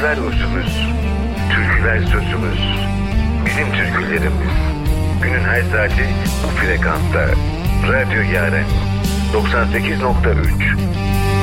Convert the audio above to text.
Türküler özümüz, türküler sözümüz. Bizim türkülerimiz. Günün her saati bu frekansta. Radyo Yaren 98.3.